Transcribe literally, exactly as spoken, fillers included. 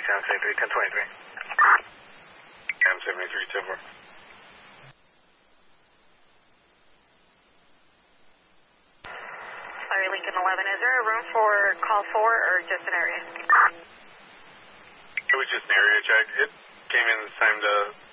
San seventy-three, ten twenty-three. Cam seventy-three, ten four. Sorry, Lincoln eleven, is there a room for call four or just an area? It was just an area check. It came in this time to